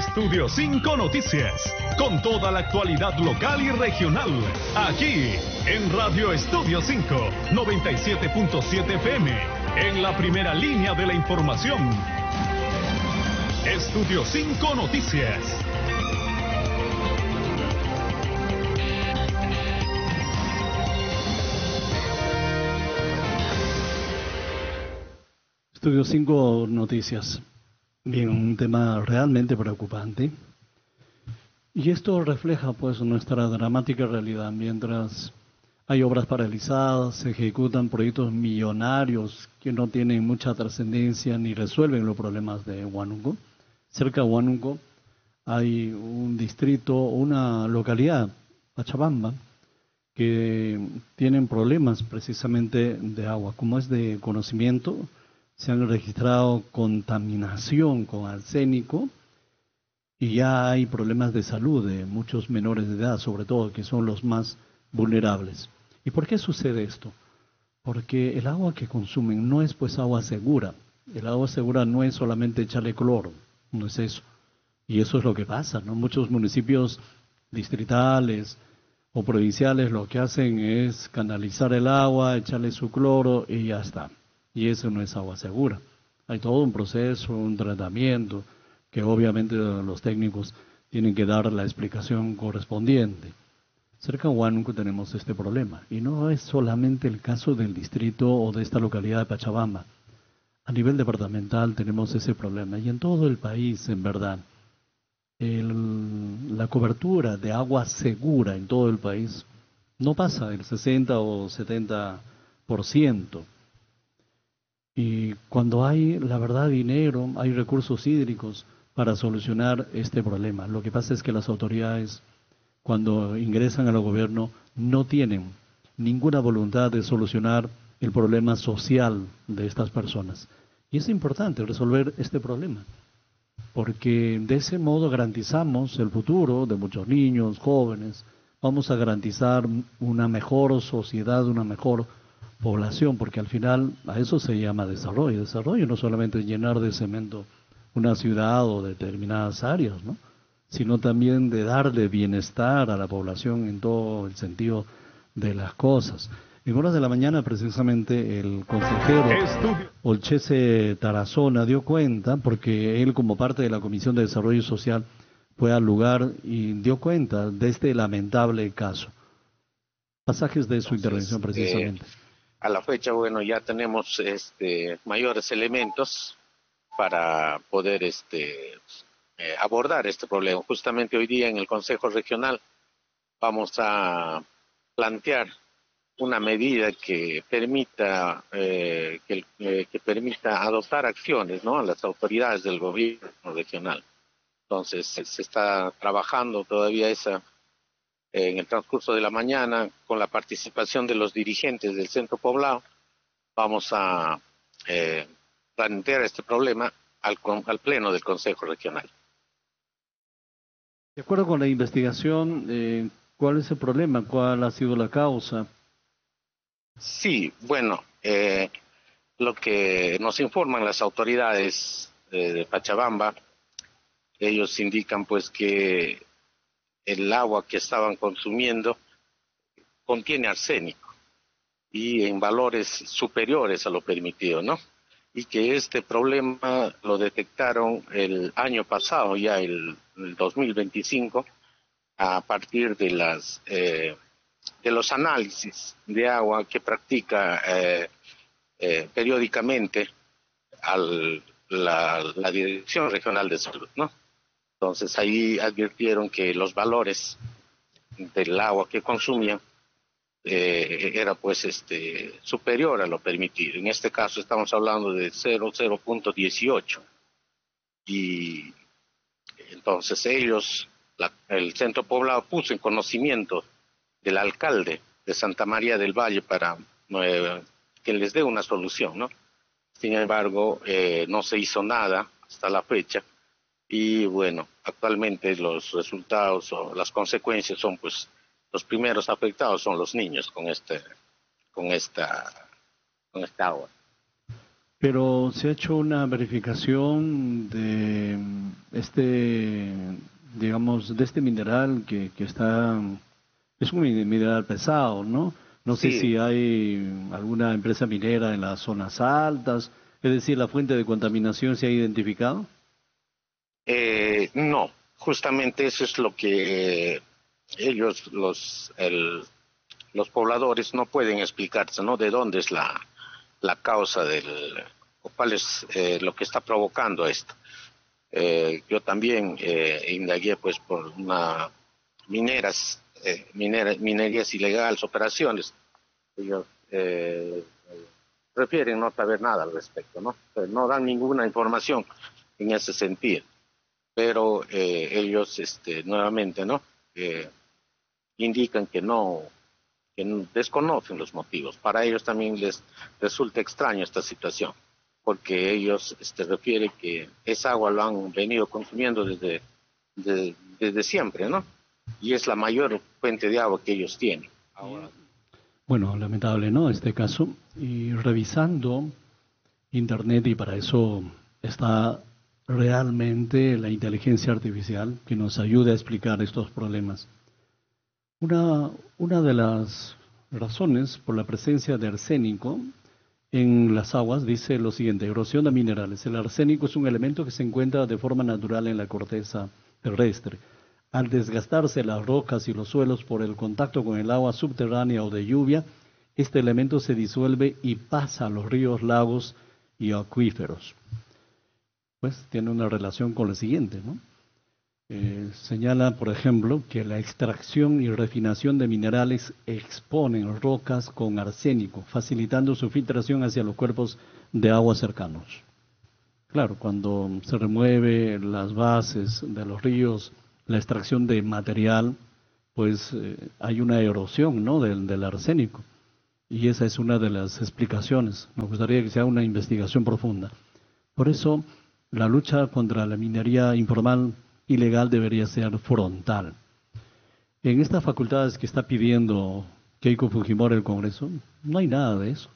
Estudio 5 Noticias, con toda la actualidad local y regional, aquí en Radio Estudio 5, 97.7 FM, en la primera línea de la información. Estudio 5 Noticias. Estudio 5 Noticias. Bien, un tema realmente preocupante. Y esto refleja pues nuestra dramática realidad. Mientras hay obras paralizadas, se ejecutan proyectos millonarios que no tienen mucha trascendencia ni resuelven los problemas de Huánuco. Cerca de Huánuco hay un distrito, una localidad, Pachabamba, que tienen problemas precisamente de agua. Como es de conocimiento, se han registrado contaminación con arsénico y ya hay problemas de salud de muchos menores de edad, sobre todo, que son los más vulnerables. ¿Y por qué sucede esto? Porque el agua que consumen no es pues agua segura. El agua segura no es solamente echarle cloro, no es eso. Y eso es lo que pasa, ¿no? Muchos municipios distritales o provinciales lo que hacen es canalizar el agua, echarle su cloro y ya está. Y eso no es agua segura. Hay todo un proceso, un tratamiento, que obviamente los técnicos tienen que dar la explicación correspondiente. Cerca de Huánuco tenemos este problema, y no es solamente el caso del distrito o de esta localidad de Pachabamba. A nivel departamental tenemos ese problema, y en todo el país, en verdad. La cobertura de agua segura en todo el país no pasa el 60 o 70%. Y cuando hay, la verdad, dinero, hay recursos hídricos para solucionar este problema. Lo que pasa es que las autoridades, cuando ingresan al gobierno, no tienen ninguna voluntad de solucionar el problema social de estas personas. Y es importante resolver este problema, porque de ese modo garantizamos el futuro de muchos niños, jóvenes. Vamos a garantizar una mejor sociedad, una mejor población, porque al final a eso se llama desarrollo. Desarrollo no solamente es llenar de cemento una ciudad o determinadas áreas, ¿no? Sino también de darle bienestar a la población en todo el sentido de las cosas. En horas de la mañana, precisamente, el consejero Olchese Tarazona dio cuenta, porque él, como parte de la Comisión de Desarrollo Social, fue al lugar y dio cuenta de este lamentable caso. Pasajes de su intervención, precisamente. A la fecha, bueno, ya tenemos mayores elementos para poder abordar este problema. Justamente hoy día en el Consejo Regional vamos a plantear una medida que permita adoptar acciones, ¿no?, a las autoridades del gobierno regional. Entonces se está trabajando todavía en el transcurso de la mañana con la participación de los dirigentes del centro poblado. Vamos a plantear este problema al pleno del Consejo Regional. De acuerdo con la investigación, ¿cuál es el problema? ¿Cuál ha sido la causa? Sí, bueno, lo que nos informan las autoridades de Pachabamba, ellos indican pues que el agua que estaban consumiendo contiene arsénico y en valores superiores a lo permitido, ¿no? Y que este problema lo detectaron el año pasado, ya el 2025, a partir de los análisis de agua que practica periódicamente la Dirección Regional de Salud, ¿no? Entonces ahí advirtieron que los valores del agua que consumían era pues superior a lo permitido. En este caso estamos hablando de 0.18. Y entonces el centro poblado puso en conocimiento del alcalde de Santa María del Valle para que les dé una solución, ¿no? Sin embargo, no se hizo nada hasta la fecha. Y bueno, actualmente los resultados o las consecuencias son pues los primeros afectados son los niños con esta agua. Pero se ha hecho una verificación de digamos, de este mineral que está, es un mineral pesado, ¿no? No sé Sí, si hay alguna empresa minera en las zonas altas, es decir, la fuente de contaminación se ha identificado. no, justamente eso es lo que ellos, los pobladores, no pueden explicarse, ¿no? De dónde es la causa o cuál es lo que está provocando esto. Yo también indagué pues por minerías ilegales, operaciones. Ellos prefieren no saber nada al respecto, ¿no? No dan ninguna información en ese sentido. Pero ellos nuevamente, ¿no? Indican que desconocen los motivos. Para ellos también les resulta extraño esta situación, porque ellos refieren que esa agua lo han venido consumiendo desde siempre, ¿no? Y es la mayor fuente de agua que ellos tienen. Ahora, Bueno, lamentable, ¿no? Este caso. Y revisando Internet, y para eso está realmente la inteligencia artificial que nos ayude a explicar estos problemas. Una de las razones por la presencia de arsénico en las aguas dice lo siguiente: erosión de minerales. El arsénico es un elemento que se encuentra de forma natural en la corteza terrestre. Al desgastarse las rocas y los suelos por el contacto con el agua subterránea o de lluvia, este elemento se disuelve y pasa a los ríos, lagos y acuíferos. Pues tiene una relación con lo siguiente, ¿no? Señala, por ejemplo, que la extracción y refinación de minerales exponen rocas con arsénico, facilitando su filtración hacia los cuerpos de agua cercanos. Claro, cuando se remueve las bases de los ríos, la extracción de material, pues hay una erosión, ¿no? del arsénico. Y esa es una de las explicaciones. Me gustaría que se haga una investigación profunda. Por eso, la lucha contra la minería informal ilegal debería ser frontal. En estas facultades que está pidiendo Keiko Fujimori el Congreso, no hay nada de eso.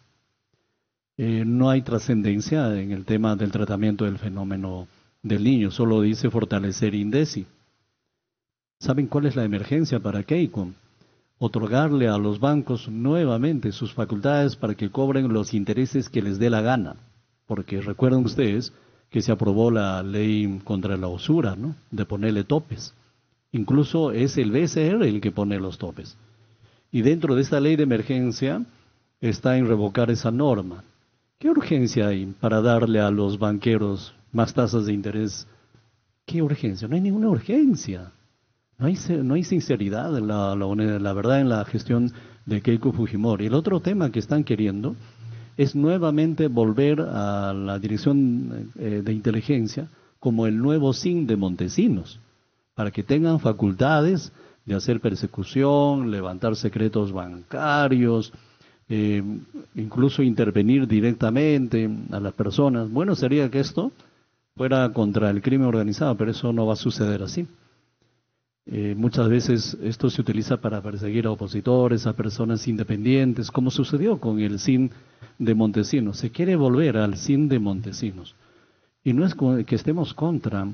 No hay trascendencia en el tema del tratamiento del fenómeno del niño, solo dice fortalecer INDECI. ¿Saben cuál es la emergencia para Keiko? Otorgarle a los bancos nuevamente sus facultades para que cobren los intereses que les dé la gana. Porque recuerden ustedes que se aprobó la ley contra la usura, ¿no? De ponerle topes. Incluso es el BCR el que pone los topes. Y dentro de esta ley de emergencia está en revocar esa norma. ¿Qué urgencia hay para darle a los banqueros más tasas de interés? ¿Qué urgencia? No hay ninguna urgencia. No hay sinceridad en la verdad en la gestión de Keiko Fujimori. El otro tema que están queriendo es nuevamente volver a la dirección de inteligencia como el nuevo SIN de Montesinos, para que tengan facultades de hacer persecución, levantar secretos bancarios, incluso intervenir directamente a las personas. Bueno, sería que esto fuera contra el crimen organizado, pero eso no va a suceder así. Muchas veces esto se utiliza para perseguir a opositores, a personas independientes, como sucedió con el SIN de Montesinos. Se quiere volver al SIN de Montesinos. Y no es que estemos contra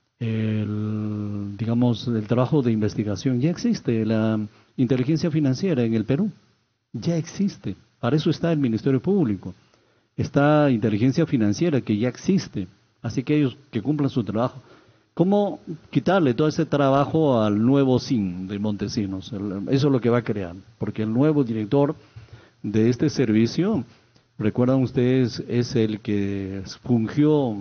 el trabajo de investigación. Ya existe la inteligencia financiera en el Perú. Ya existe. Para eso está el Ministerio Público. Está inteligencia financiera que ya existe. Así que ellos que cumplan su trabajo. ¿Cómo quitarle todo ese trabajo al nuevo SIN de Montesinos? Eso es lo que va a crear, porque el nuevo director de este servicio, recuerdan ustedes, es el que fungió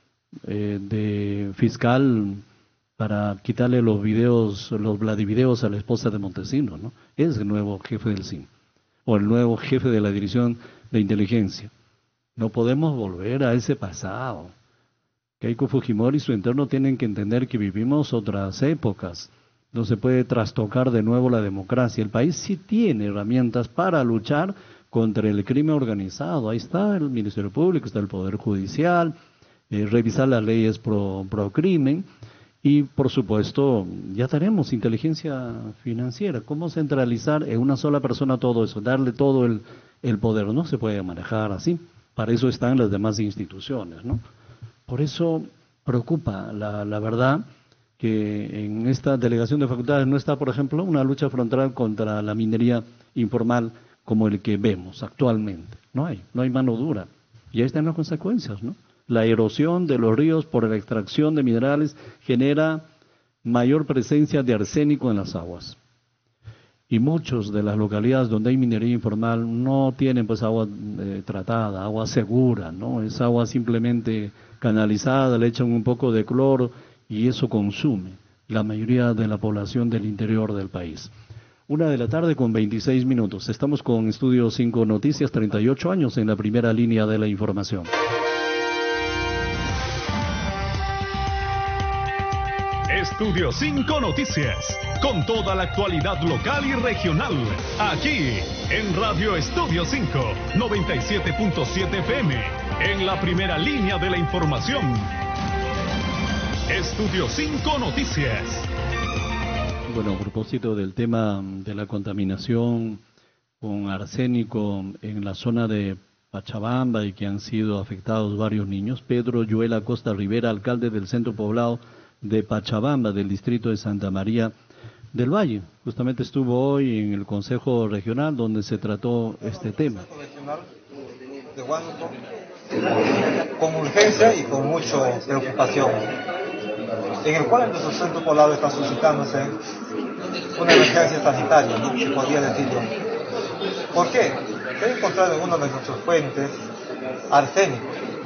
de fiscal para quitarle los videos, los vladivideos a la esposa de Montesinos, ¿no? Es el nuevo jefe del SIN, o el nuevo jefe de la Dirección de Inteligencia. No podemos volver a ese pasado. Keiko Fujimori y su entorno tienen que entender que vivimos otras épocas. No se puede trastocar de nuevo la democracia. El país sí tiene herramientas para luchar contra el crimen organizado. Ahí está el Ministerio Público, está el Poder Judicial, revisar las leyes pro crimen y, por supuesto, ya tenemos inteligencia financiera. ¿Cómo centralizar en una sola persona todo eso? Darle todo el poder. No se puede manejar así. Para eso están las demás instituciones, ¿no? Por eso preocupa, la verdad, que en esta delegación de facultades no está, por ejemplo, una lucha frontal contra la minería informal como el que vemos actualmente. No hay mano dura. Y ahí están las consecuencias, ¿no? La erosión de los ríos por la extracción de minerales genera mayor presencia de arsénico en las aguas. Y muchas de las localidades donde hay minería informal no tienen pues agua tratada, agua segura, ¿no? Es agua simplemente canalizada, le echan un poco de cloro y eso consume la mayoría de la población del interior del país. 1:00 p.m. 26 minutos. Estamos con Estudio 5 Noticias, 38 años en la primera línea de la información. Estudio 5 Noticias, con toda la actualidad local y regional, aquí en Radio Estudio 5, 97.7 FM, en la primera línea de la información. Estudio 5 Noticias. Bueno, a propósito del tema de la contaminación con arsénico en la zona de Pachabamba y que han sido afectados varios niños, Pedro Joel Acosta Rivera, alcalde del centro poblado de Pachabamba, del distrito de Santa María del Valle, justamente estuvo hoy en el Consejo Regional donde se trató este tema. De Huánuco, con urgencia y con mucha preocupación, en el cual en nuestro centro poblado está suscitándose una emergencia sanitaria, ¿no? Se podría decirlo. ¿Por qué? Se ha encontrado en una de nuestras fuentes arsénico,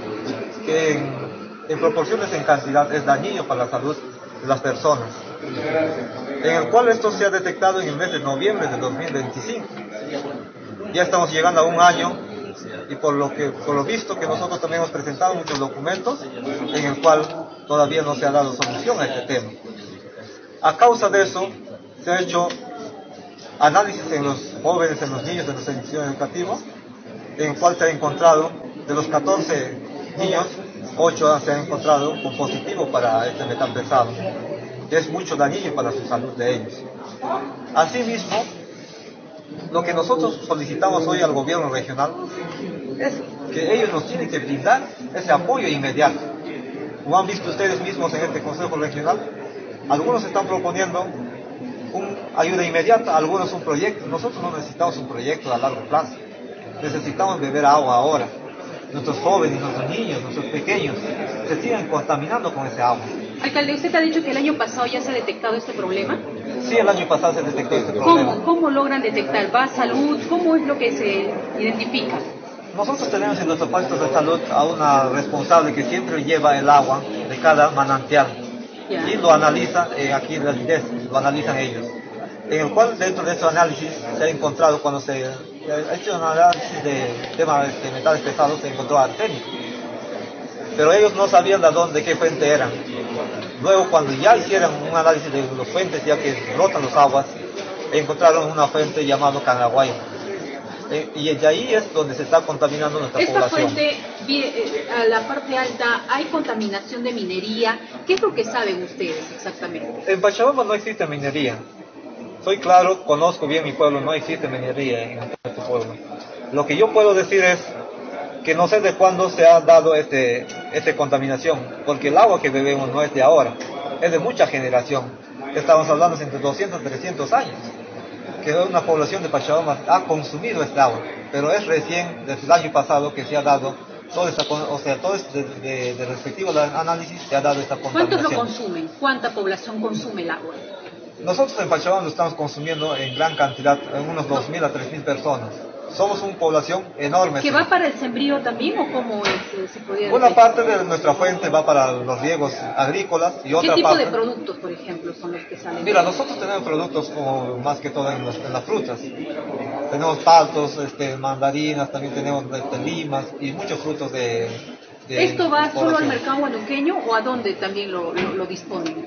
que en proporciones en cantidad es dañino para la salud de las personas, en el cual esto se ha detectado en el mes de noviembre de 2025. Ya estamos llegando a un año y por lo visto que nosotros también hemos presentado muchos documentos en el cual todavía no se ha dado solución a este tema. A causa de eso se ha hecho análisis en los jóvenes, en los niños de nuestra institución educativa, en el cual se ha encontrado de los 14 niños, 8 se han encontrado con positivo para este metal pesado, que es mucho dañino para su salud de ellos. Asimismo, lo que nosotros solicitamos hoy al gobierno regional es que ellos nos tienen que brindar ese apoyo inmediato. Como han visto ustedes mismos en este Consejo Regional, algunos están proponiendo ayuda inmediata, algunos un proyecto. Nosotros no necesitamos un proyecto a largo plazo, necesitamos beber agua ahora. Nuestros jóvenes, nuestros niños, nuestros pequeños se siguen contaminando con ese agua. Alcalde, usted ha dicho que el año pasado ya se ha detectado este problema. Sí, el año pasado se detectó este problema. ¿Cómo logran detectar? ¿Va a salud? ¿Cómo es lo que se identifica? Nosotros tenemos en nuestros puestos de salud a una responsable que siempre lleva el agua de cada manantial. Ya. Y lo analiza aquí en la IDES, lo analizan ellos. En el cual dentro de ese análisis se ha encontrado, cuando se ha hecho un análisis de temas de metales pesados, se encontró arsénico. Pero ellos no sabían de qué fuente eran. Luego, cuando ya hicieron un análisis de los fuentes, ya que brotan las aguas, encontraron una fuente llamada Canaguayo. Y de ahí es donde se está contaminando nuestra población. Esta fuente, a la parte alta, ¿hay contaminación de minería? ¿Qué es lo que saben ustedes exactamente? En Pachabamba no existe minería. Soy claro, conozco bien mi pueblo, no existe minería en este pueblo. Lo que yo puedo decir es que no sé de cuándo se ha dado esta contaminación, porque el agua que bebemos no es de ahora, es de mucha generación. Estamos hablando entre 200 y 300 años, que una población de Pachabamba ha consumido esta agua, pero es recién, desde el año pasado, que se ha dado todo de respectivo análisis, se ha dado esta contaminación. ¿Cuántos lo consumen? ¿Cuánta población consume el agua? Nosotros en Pachabamba lo estamos consumiendo en gran cantidad, en unos 2.000 a 3.000 personas. Somos una población enorme. ¿Que va para el sembrío también o cómo es, se podría decir? Una parte de nuestra fuente va para los riegos agrícolas y otra parte... ¿Qué tipo de productos, por ejemplo, son los que salen? Mira, nosotros tenemos productos como más que todo en las frutas. Tenemos paltos, mandarinas, también tenemos limas y muchos frutos de ¿Esto va solo al mercado huanuqueño o a dónde también lo disponen?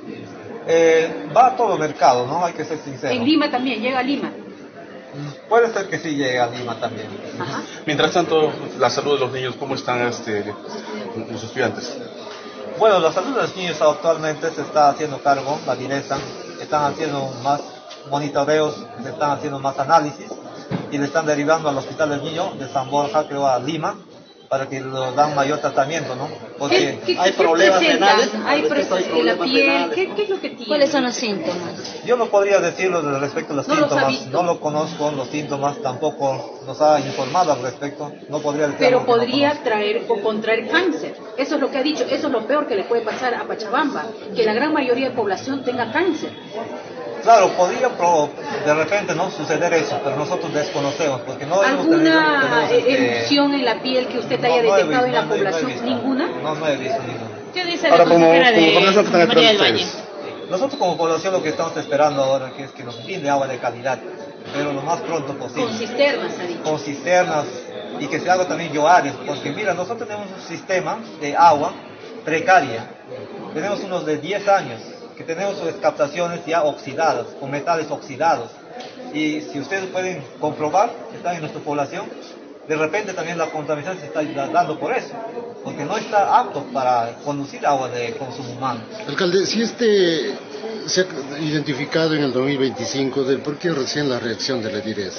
Va a todo el mercado, ¿no? Hay que ser sincero. ¿En Lima también? ¿Llega a Lima? Puede ser que sí llegue a Lima también. Ajá. Mientras tanto, la salud de los niños, ¿cómo están los estudiantes? Bueno, la salud de los niños actualmente se está haciendo cargo, la directa, están haciendo más monitoreos, se están haciendo más análisis y le están derivando al Hospital del Niño de San Borja, creo, a Lima, para que lo dan mayor tratamiento, ¿no? Porque hay problemas renales, hay problemas en la piel, ¿qué es lo que tiene? ¿Cuáles son los síntomas? yo no podría decirlo respecto a los No los ha síntomas, visto. no lo conozco, los síntomas tampoco nos ha informado al respecto, no podría decir. Pero podría traer o contraer cáncer. Eso es lo que ha dicho, eso es lo peor que le puede pasar a Pachabamba, que la gran mayoría de población tenga cáncer. Claro, podría de repente no suceder eso, pero nosotros desconocemos, porque no hemos ¿Alguna tenido, erupción en la piel que usted haya detectado en la población? ¿Ninguna? No he visto ninguna. ¿Qué dice Ahora, la como consejera de población, ¿qué están María del esperando Valle? ustedes? Nosotros como población lo que estamos esperando ahora es que nos brinde agua de calidad, pero lo más pronto posible. Con cisternas, ha dicho. Con cisternas y que se haga también yoares, porque mira, nosotros tenemos un sistema de agua precaria, tenemos unos de 10 años, que tenemos sus captaciones ya oxidadas, con metales oxidados, y si ustedes pueden comprobar, que están en nuestra población, de repente también la contaminación se está dando por eso, porque no está apto para conducir agua de consumo humano. Alcalde, si se ha identificado en el 2025, ¿por qué recién la reacción de la DIRESA?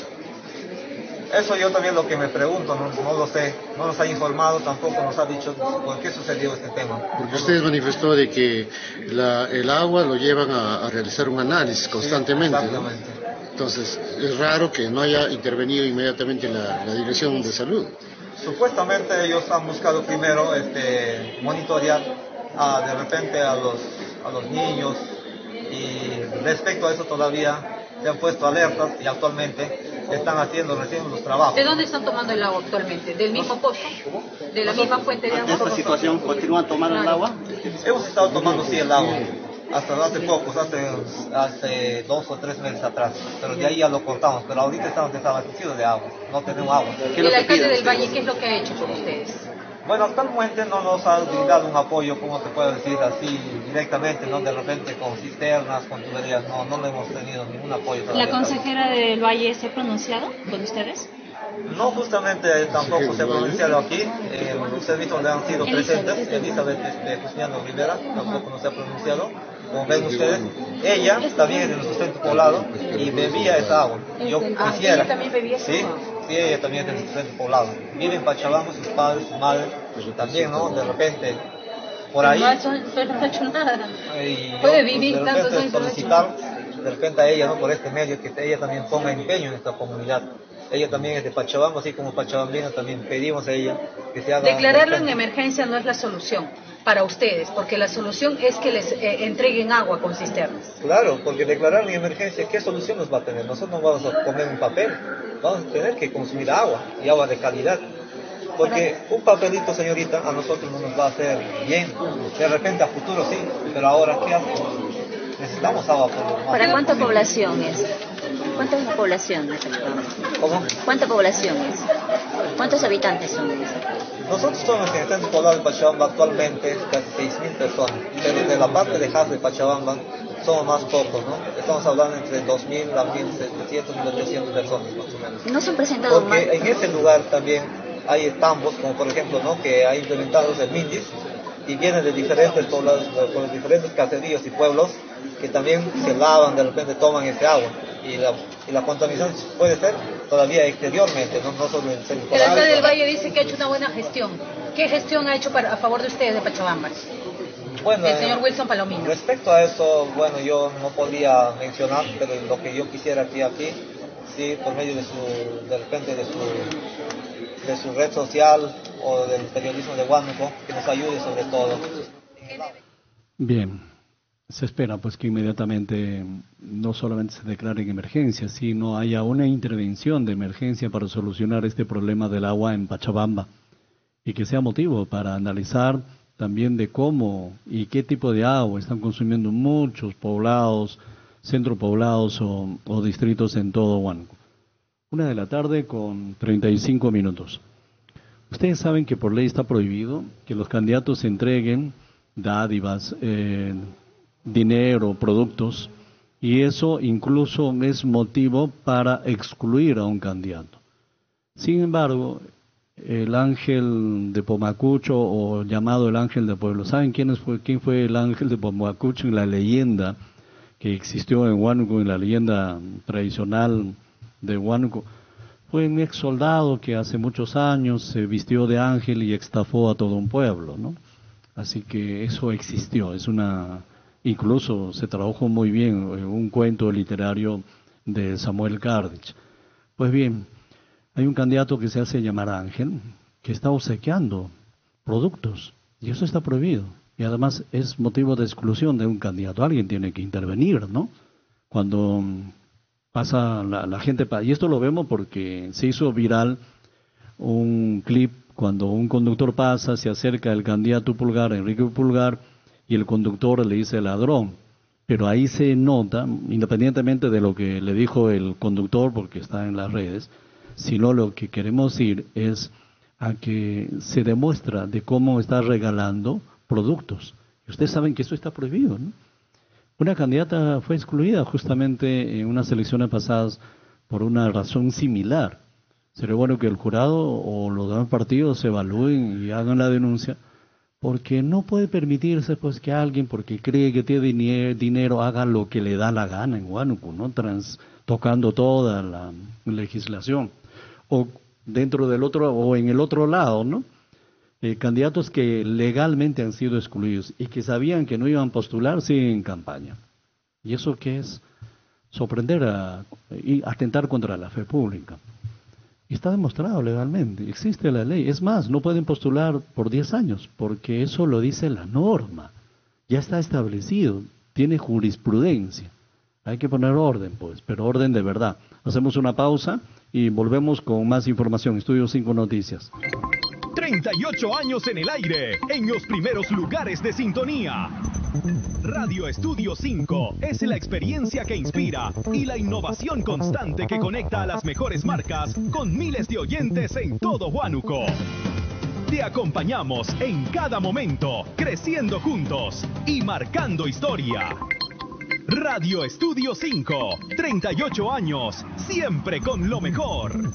Eso yo también lo que me pregunto, no lo sé, no nos ha informado, tampoco nos ha dicho por qué sucedió este tema. Porque usted manifestó de que el agua lo llevan a realizar un análisis constantemente, Sí, ¿no? exactamente. Entonces, es raro que no haya intervenido inmediatamente la Dirección de Salud. Supuestamente ellos han buscado primero monitorear de repente a los niños, y respecto a eso todavía se han puesto alertas y actualmente están haciendo recién los trabajos. ¿De dónde están tomando el agua actualmente? ¿Del mismo pozo? ¿De la misma fuente de agua? ¿Esta situación continúan tomando el agua? Hemos estado tomando sí el agua, hasta hace poco, hace 2 o 3 meses atrás, pero de ahí ya lo cortamos, pero ahorita estamos desabastecidos de agua, no tenemos agua. ¿Y el alcalde del Valle qué es lo que ha hecho por ustedes? Bueno, actualmente no nos ha brindado un apoyo, como se puede decir así, directamente, ¿no? De repente con cisternas, con tuberías, no lo hemos tenido ningún apoyo todavía. ¿La consejera del Valle se ha pronunciado con ustedes? No, justamente tampoco se ha pronunciado aquí, ustedes mismos le han sido presentes, Elizabeth Justiniano Rivera tampoco no se ha pronunciado, como ven ustedes, ella también es de nuestro centro poblado y bebía esa agua, yo quisiera. ¿Ella también bebía esa agua? Sí, ella también es de nuestro centro poblado, vive en Pachabamba, sus padres, su madre, también, ¿no? De repente, por ahí, Pero no ha hecho nada. y yo, Puede vivir de tantos repente años, solicitar, de repente a ella, ¿no? Por este medio, que ella también ponga empeño en esta comunidad. Ella también es de Pachabamba, así como pachabambina, también pedimos a ella que se haga... Declararlo en emergencia no es la solución para ustedes, porque la solución es que les entreguen agua con cisternas. Claro, porque declarar en emergencia, ¿qué solución nos va a tener? Nosotros no vamos a comer un papel, vamos a tener que consumir agua, y agua de calidad. Porque un papelito, señorita, a nosotros no nos va a hacer bien. De repente a futuro sí, pero ahora ¿qué hacemos? Necesitamos agua por lo más. ¿Para cuánta población es? ¿Cuánta es la población de Pachabamba? ¿Cómo? ¿Cuánta población es? ¿Cuántos habitantes son? Nosotros somos en el centro poblado de Pachabamba actualmente casi 6.000 personas, pero de la parte de Jafre de Pachabamba somos más pocos, ¿no? Estamos hablando entre 2.000 a 1.700, 1.800 personas más o menos. ¿No se han presentado más? Porque en ese lugar también hay tambos, como por ejemplo, ¿no? Que ha implementado el MINDIS, y vienen de diferentes poblados, de los diferentes caseríos y pueblos, que también se lavan, de repente toman ese agua, y la contaminación puede ser todavía exteriormente, no solo en el centro. El alcalde del Valle dice que ha hecho una buena gestión. ¿Qué gestión ha hecho a favor de ustedes de Pachabamba? Bueno, El señor Wilson Palomino. Respecto a eso, bueno, yo no podría mencionar, pero lo que yo quisiera aquí, sí, por medio de repente de su red social o del periodismo de Huánuco, que nos ayude sobre todo. Bien, se espera pues que inmediatamente no solamente se declare en emergencia, sino haya una intervención de emergencia para solucionar este problema del agua en Pachabamba, y que sea motivo para analizar también de cómo y qué tipo de agua están consumiendo muchos poblados, centropoblados o distritos en todo Huánuco. 1:00 p.m. con 35 minutos. Ustedes saben que por ley está prohibido que los candidatos entreguen dádivas, dinero, productos, y eso incluso es motivo para excluir a un candidato. Sin embargo, el ángel de Pomacucho, o llamado el ángel del pueblo, ¿saben quién fue el ángel de Pomacucho en la leyenda que existió en Huánuco, en la leyenda tradicional de Huánuco? fue un ex soldado que hace muchos años se vistió de ángel y estafó a todo un pueblo, ¿no? Así que eso existió, incluso se tradujo muy bien un cuento literario de Samuel Kardich. Pues bien, hay un candidato que se hace llamar Ángel, que está obsequiando productos, y eso está prohibido. Y además es motivo de exclusión de un candidato. Alguien tiene que intervenir, ¿no? Cuando pasa la gente, y esto lo vemos porque se hizo viral un clip cuando un conductor pasa, se acerca el candidato Pulgar, Enrique Pulgar, y el conductor le dice ladrón. Pero ahí se nota, independientemente de lo que le dijo el conductor, porque está en las redes, sino lo que queremos ir es a que se demuestra de cómo está regalando productos. Y ustedes saben que eso está prohibido, ¿no? Una candidata fue excluida justamente en unas elecciones pasadas por una razón similar. Sería bueno que el jurado o los demás partidos se evalúen y hagan la denuncia, porque no puede permitirse pues que alguien, porque cree que tiene dinero, haga lo que le da la gana en Huánuco, ¿no? Tocando toda la legislación. O dentro del otro, o en el otro lado, ¿no? Candidatos que legalmente han sido excluidos y que sabían que no iban a postular, siguen en campaña. ¿Y eso qué es? Sorprender y atentar contra la fe pública. Y está demostrado legalmente, existe la ley. Es más, no pueden postular por 10 años, porque eso lo dice la norma. Ya está establecido, tiene jurisprudencia. Hay que poner orden, pues, pero orden de verdad. Hacemos una pausa y volvemos con más información. Estudio 5 Noticias. 38 años en el aire, en los primeros lugares de sintonía. Radio Estudio 5 es la experiencia que inspira y la innovación constante que conecta a las mejores marcas con miles de oyentes en todo Huánuco. Te acompañamos en cada momento, creciendo juntos y marcando historia. Radio Estudio 5, 38 años, siempre con lo mejor.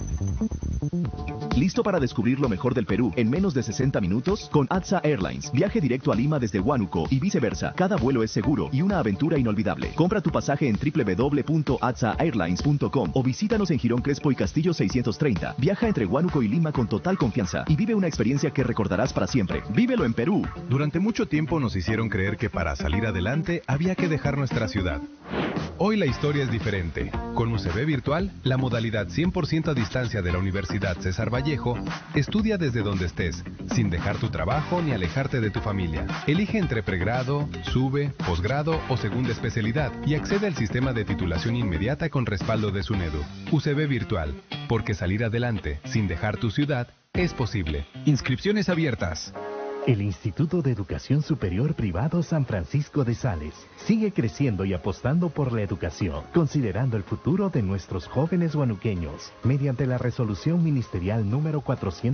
¿Listo para descubrir lo mejor del Perú en menos de 60 minutos? Con ATSA Airlines. Viaje directo a Lima desde Huánuco y viceversa. Cada vuelo es seguro y una aventura inolvidable. Compra tu pasaje en www.atsaairlines.com o visítanos en Girón Crespo y Castillo 630. Viaja entre Huánuco y Lima con total confianza y vive una experiencia que recordarás para siempre. ¡Vívelo en Perú! Durante mucho tiempo nos hicieron creer que para salir adelante había que dejar nuestra ciudad. Hoy la historia es diferente. Con UCB Virtual, la modalidad 100% a distancia de la Universidad César Vallejo, estudia desde donde estés, sin dejar tu trabajo ni alejarte de tu familia. Elige entre pregrado, sube, posgrado o segunda especialidad y accede al sistema de titulación inmediata con respaldo de SUNEDU. UCB Virtual, porque salir adelante sin dejar tu ciudad es posible. Inscripciones abiertas. El Instituto de Educación Superior Privado San Francisco de Sales sigue creciendo y apostando por la educación, considerando el futuro de nuestros jóvenes huanuqueños. Mediante la resolución ministerial número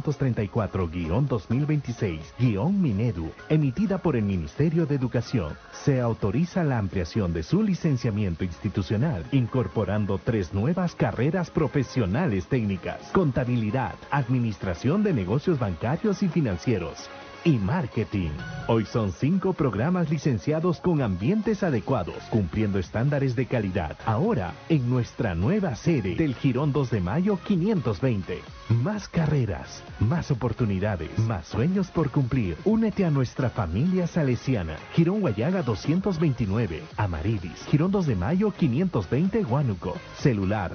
434-2026-MINEDU, emitida por el Ministerio de Educación, se autoriza la ampliación de su licenciamiento institucional, incorporando 3 nuevas carreras profesionales técnicas: contabilidad, administración de negocios bancarios y financieros, y marketing. Hoy son 5 programas licenciados con ambientes adecuados, cumpliendo estándares de calidad. Ahora, en nuestra nueva sede del Girón 2 de Mayo 520. Más carreras, más oportunidades, más sueños por cumplir. Únete a nuestra familia salesiana. Girón Guayaga 229, Amaribis. Girón 2 de Mayo 520, Huánuco. Celular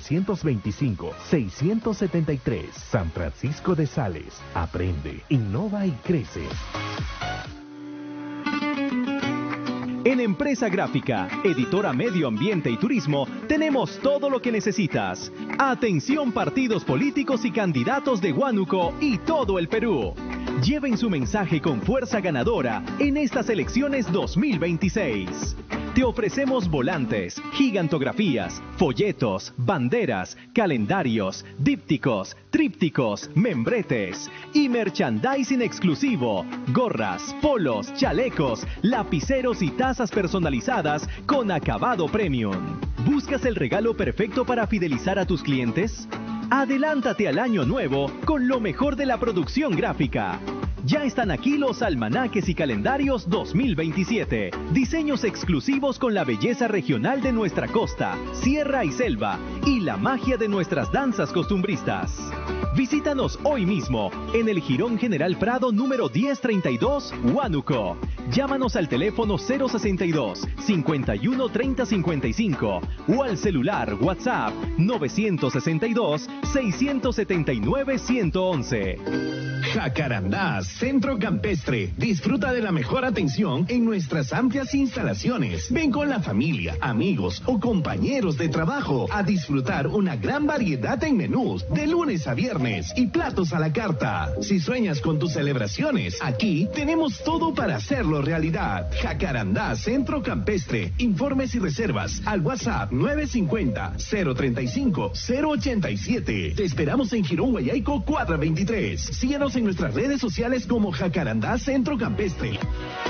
925-673. San Francisco de Sales. Aprende, innova y crece. En Empresa Gráfica, editora Medio Ambiente y Turismo, tenemos todo lo que necesitas. Atención partidos políticos y candidatos de Huánuco y todo el Perú. Lleven su mensaje con fuerza ganadora en estas elecciones 2026. Te ofrecemos volantes, gigantografías, folletos, banderas, calendarios, dípticos, trípticos, membretes y merchandising exclusivo, gorras, polos, chalecos, lapiceros y tazas personalizadas con acabado premium. ¿Buscas el regalo perfecto para fidelizar a tus clientes? Adelántate al año nuevo con lo mejor de la producción gráfica. Ya están aquí los almanaques y calendarios 2027. Diseños exclusivos con la belleza regional de nuestra costa, sierra y selva, y la magia de nuestras danzas costumbristas. Visítanos hoy mismo en el Jirón General Prado número 1032, Huánuco. Llámanos al teléfono 062 51 30 55 o al celular WhatsApp 962 679 111. Jacarandá, Centro Campestre. Disfruta de la mejor atención en nuestras amplias instalaciones. Ven con la familia, amigos o compañeros de trabajo a disfrutar una gran variedad en menús de lunes a viernes y platos a la carta. Si sueñas con tus celebraciones, aquí tenemos todo para hacerlo realidad. Jacarandá, Centro Campestre. Informes y reservas al WhatsApp 950-035-087. Te esperamos en Jirón Guayaico, cuadra 23. Síguenos en nuestras redes sociales como Jacarandá Centro Campestre.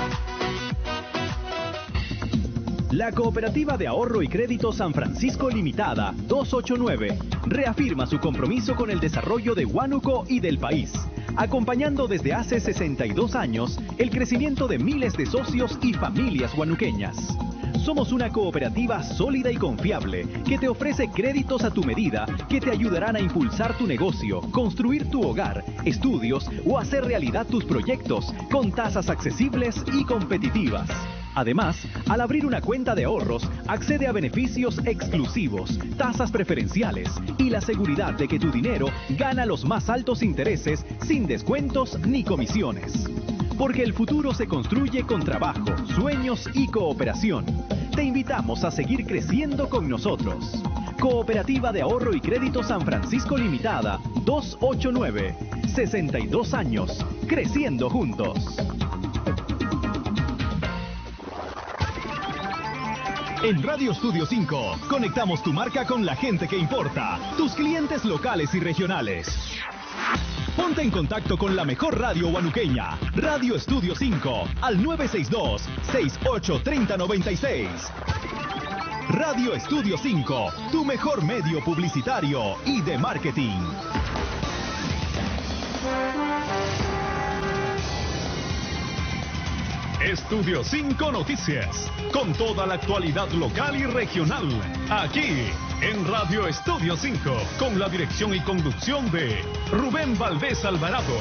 La Cooperativa de Ahorro y Crédito San Francisco Limitada 289 reafirma su compromiso con el desarrollo de Huánuco y del país, acompañando desde hace 62 años el crecimiento de miles de socios y familias huanuqueñas. Somos una cooperativa sólida y confiable que te ofrece créditos a tu medida que te ayudarán a impulsar tu negocio, construir tu hogar, estudios o hacer realidad tus proyectos con tasas accesibles y competitivas. Además, al abrir una cuenta de ahorros, accede a beneficios exclusivos, tasas preferenciales y la seguridad de que tu dinero gana los más altos intereses sin descuentos ni comisiones. Porque el futuro se construye con trabajo, sueños y cooperación. Te invitamos a seguir creciendo con nosotros. Cooperativa de Ahorro y Crédito San Francisco Limitada 289. 62 años, creciendo juntos. En Radio Estudio 5, conectamos tu marca con la gente que importa, tus clientes locales y regionales. Ponte en contacto con la mejor radio huanuqueña, Radio Estudio 5, al 962-683096. Radio Estudio 5, tu mejor medio publicitario y de marketing. Estudio 5 Noticias, con toda la actualidad local y regional, aquí en Radio Estudio 5, con la dirección y conducción de Rubén Valdés Alvarado.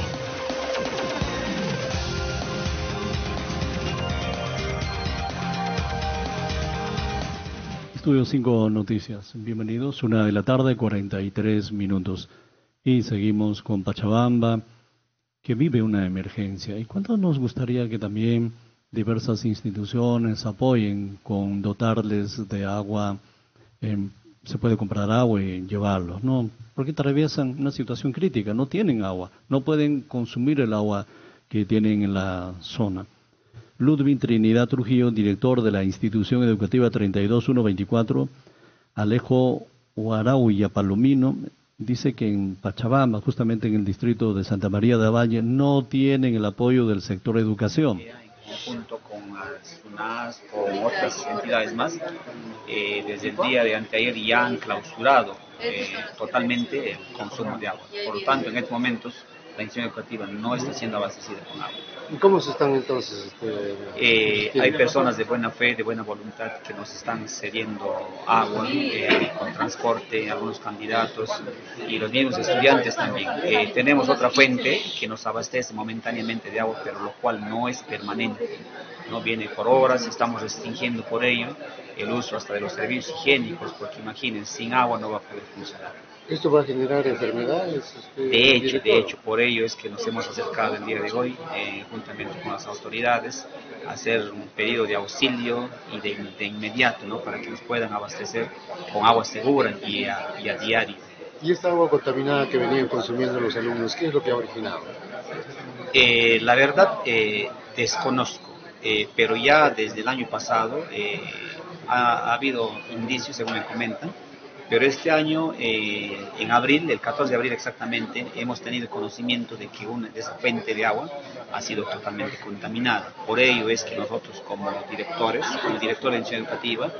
Estudio 5 Noticias, bienvenidos, 1:00 43 minutos. Y seguimos con Pachabamba, que vive una emergencia. ¿Y cuánto nos gustaría que también diversas instituciones apoyen con dotarles de agua? Se puede comprar agua y llevarlos, ¿no? Porque atraviesan una situación crítica, no tienen agua, no pueden consumir el agua que tienen en la zona. Ludwig Trinidad Trujillo, director de la Institución Educativa 32124, Alejo Huarauya Palomino, dice que en Pachabamba, justamente en el distrito de Santa María de Valle, no tienen el apoyo del sector educación. Junto con SUNAS, con otras entidades más, desde el día de anteayer ya han clausurado totalmente el consumo de agua. Por lo tanto, en estos momentos la institución educativa no está siendo abastecida con agua. ¿Y cómo se están entonces? Hay personas de buena fe, de buena voluntad que nos están cediendo agua con transporte, algunos candidatos y los mismos estudiantes también. Tenemos otra fuente que nos abastece momentáneamente de agua, pero lo cual no es permanente. No viene por horas, estamos restringiendo por ello el uso hasta de los servicios higiénicos, porque imagínense, sin agua no va a poder funcionar. ¿Esto va a generar enfermedades? De hecho, por ello es que nos hemos acercado el día de hoy, juntamente con las autoridades, a hacer un pedido de auxilio y de inmediato, ¿no? Para que nos puedan abastecer con agua segura y a diario. ¿Y esta agua contaminada que venían consumiendo los alumnos, qué es lo que ha originado? La verdad, desconozco, pero ya desde el año pasado ha habido indicios, según me comentan. Pero este año, en abril, el 14 de abril exactamente, hemos tenido conocimiento de que esa fuente de agua ha sido totalmente contaminada. Por ello es que nosotros como directores, como director de institución educativa,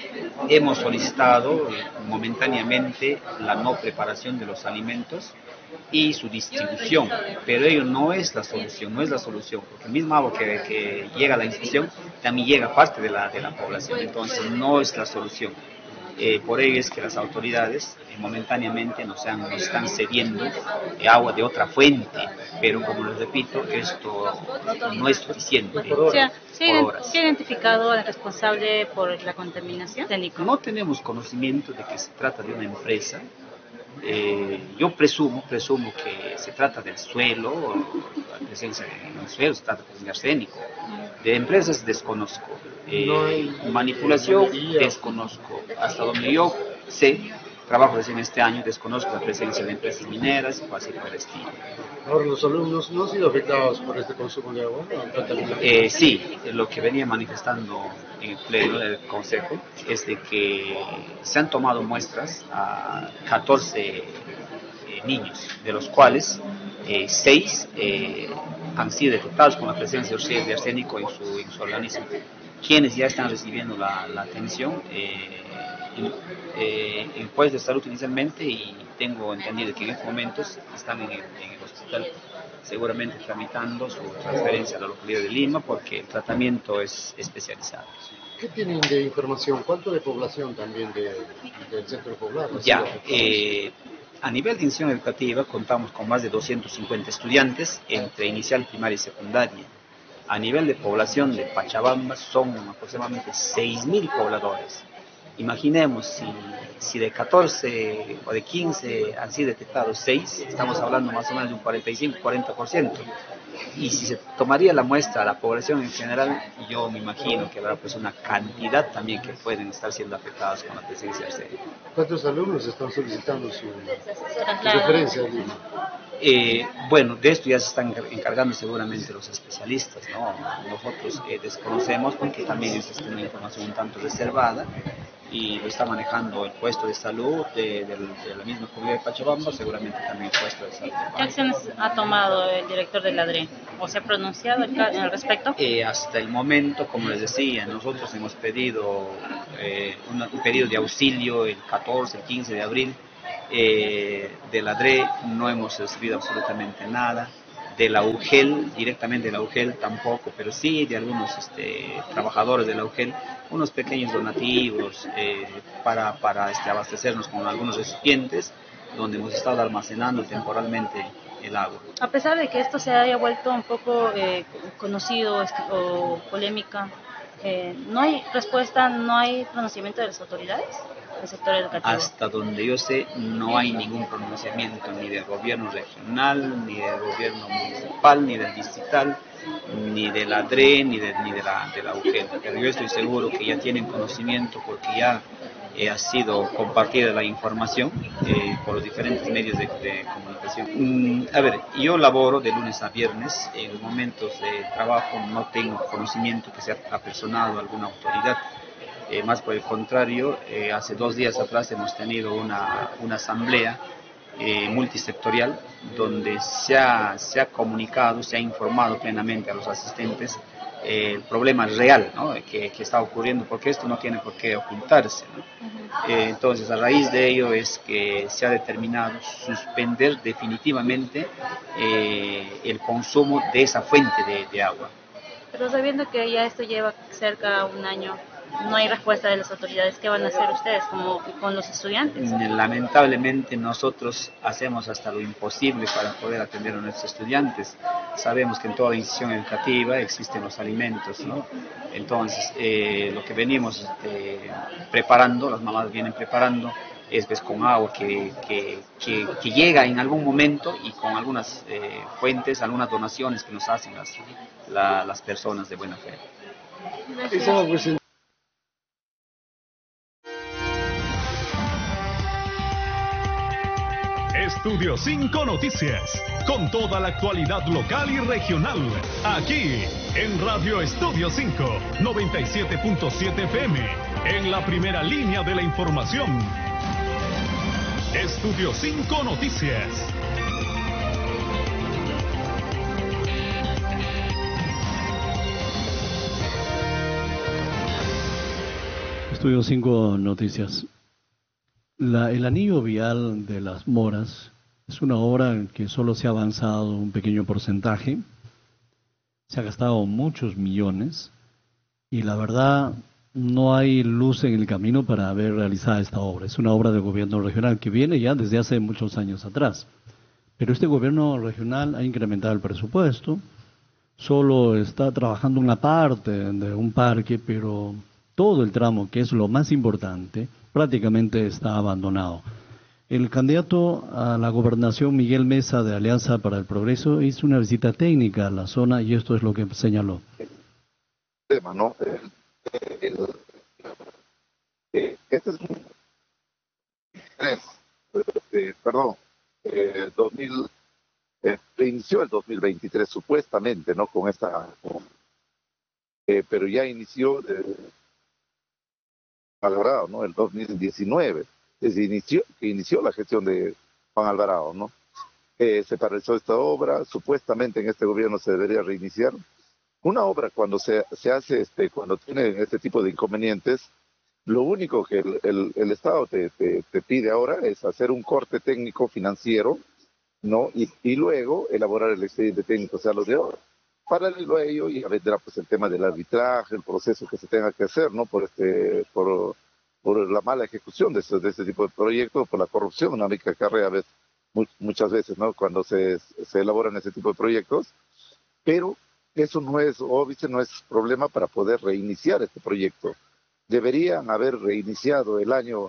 hemos solicitado momentáneamente la no preparación de los alimentos y su distribución, pero ello no es la solución, porque el mismo agua que llega a la institución también llega a parte de la población, entonces no es la solución. Por ello es que las autoridades momentáneamente nos están cediendo agua de otra fuente, pero como les repito, esto no es suficiente. O sea, ¿se ha identificado al responsable por la contaminación? No tenemos conocimiento de que se trata de una empresa. Yo presumo que se trata del suelo, la presencia en el suelo, se trata de arsénico. De empresas desconozco, manipulación desconozco. Hasta donde yo sé, trabajo recién este año, desconozco la presencia de empresas mineras y así por el estilo. Ahora, ¿los alumnos no han sido afectados por este consumo de agua? Sí, lo que venía manifestando en el pleno del Consejo es de que se han tomado muestras a 14 niños, de los cuales 6 han sido detectados con la presencia de arsénico en su organismo. Quienes ya están recibiendo la atención en puestos de salud inicialmente, y tengo entendido que en estos momentos están en el hospital, seguramente tramitando su transferencia a la localidad de Lima, porque el tratamiento es especializado. ¿Qué tienen de información? ¿Cuánto de población también del centro poblado? Ya, a nivel de institución educativa contamos con más de 250 estudiantes entre inicial, primaria y secundaria. A nivel de población de Pachabamba son aproximadamente 6.000 pobladores. Imaginemos si de 14 o de 15 han sido detectados 6, estamos hablando más o menos de un 45-40%. Y si se tomaría la muestra a la población en general, yo me imagino que habrá pues una cantidad también que pueden estar siendo afectados con la presencia de arsénico. ¿Cuántos alumnos están solicitando su referencia a Lima? Bueno, de esto ya se están encargando seguramente los especialistas, ¿no? Nosotros desconocemos porque también es una información un tanto reservada y lo está manejando el puesto de salud de la misma comunidad de Pachabamba, seguramente también el puesto de salud. ¿Qué acciones ha tomado el director de la ADRE? ¿O se ha pronunciado al respecto? Hasta el momento, como les decía, nosotros hemos pedido un pedido de auxilio el 14, el 15 de abril. De la ADRE no hemos recibido absolutamente nada, de la UGEL, directamente de la UGEL tampoco, pero sí de algunos trabajadores de la UGEL, unos pequeños donativos para abastecernos con algunos recipientes donde hemos estado almacenando temporalmente el agua. A pesar de que esto se haya vuelto un poco conocido o polémica, ¿no hay respuesta, no hay pronunciamiento de las autoridades del sector educativo? Hasta donde yo sé, no hay ningún pronunciamiento ni del gobierno regional, ni del gobierno municipal, ni del distrital, ni de la ADRE, ni de la UGEL. Pero yo estoy seguro que ya tienen conocimiento porque ya ha sido compartida la información por los diferentes medios de comunicación. A ver, yo laboro de lunes a viernes, en los momentos de trabajo no tengo conocimiento que se ha apersonado alguna autoridad, más por el contrario, hace 2 días atrás hemos tenido una asamblea multisectorial donde se ha comunicado, se ha informado plenamente a los asistentes el problema real, ¿no? que está ocurriendo, porque esto no tiene por qué ocultarse, ¿no? Entonces, a raíz de ello es que se ha determinado suspender definitivamente el consumo de esa fuente de agua. Pero sabiendo que ya esto lleva cerca de un año, no hay respuesta de las autoridades, ¿qué van a hacer ustedes con los estudiantes? Lamentablemente nosotros hacemos hasta lo imposible para poder atender a nuestros estudiantes. Sabemos que en toda institución educativa existen los alimentos, ¿no? Entonces, lo que venimos preparando, las mamás vienen preparando, es pues, con agua que llega en algún momento y con algunas fuentes, algunas donaciones que nos hacen las personas de buena fe. Gracias. Estudio 5 Noticias, con toda la actualidad local y regional, aquí en Radio Estudio 5, 97.7 FM, en la primera línea de la información. Estudio 5 Noticias. Estudio 5 Noticias. El anillo vial de Las Moras Es una obra en que solo se ha avanzado un pequeño porcentaje, se ha gastado muchos millones y la verdad no hay luz en el camino para ver realizada esta obra. Es una obra del gobierno regional que viene ya desde hace muchos años atrás. Pero este gobierno regional ha incrementado el presupuesto, solo está trabajando una parte de un parque, pero todo el tramo, que es lo más importante, prácticamente está abandonado. El candidato a la gobernación, Miguel Mesa, de Alianza para el Progreso, hizo una visita técnica a la zona y esto es lo que señaló. Tema, ¿no? Este es un... perdón, 2000... inició el 2023 supuestamente, ¿no? Con esta... pero ya inició... Alvarado, ¿no? El 2019. Inició la gestión de Juan Alvarado, ¿no? Se paralizó esta obra, supuestamente en este gobierno se debería reiniciar. Una obra cuando se hace, cuando tiene este tipo de inconvenientes, lo único que el Estado te pide ahora es hacer un corte técnico financiero, ¿no? Y luego elaborar el expediente técnico, o sea, lo de ahora. Paralelo a ello, ya vendrá pues el tema del arbitraje, el proceso que se tenga que hacer, ¿no? Por la mala ejecución de este tipo de proyectos, por la corrupción, una única carrera muchas veces, ¿no? Cuando se elaboran ese tipo de proyectos, pero eso no es problema para poder reiniciar este proyecto. Deberían haber reiniciado el año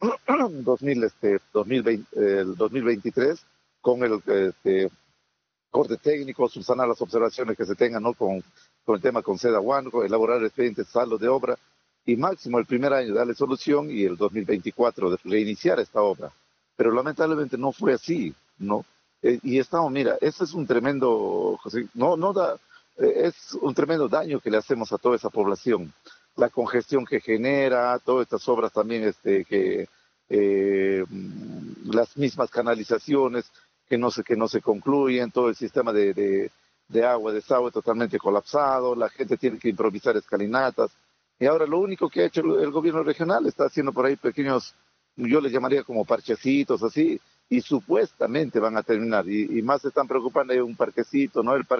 2023 con el corte técnico, subsanar las observaciones que se tengan, ¿no? con el tema con Seda Huánuco, elaborar expedientes saldo de obra y máximo el primer año darle solución y el 2024 reiniciar esta obra. Pero lamentablemente no fue así, ¿no? Y estamos, mira, eso es un tremendo, José, es un tremendo daño que le hacemos a toda esa población. La congestión que genera, todas estas obras también, las mismas canalizaciones que no se concluyen, todo el sistema de agua, desagüe totalmente colapsado, la gente tiene que improvisar escalinatas. Y ahora lo único que ha hecho el gobierno regional está haciendo por ahí pequeños, yo les llamaría como parchecitos así, y supuestamente van a terminar. Y más se están preocupando de un parquecito, ¿no? El parque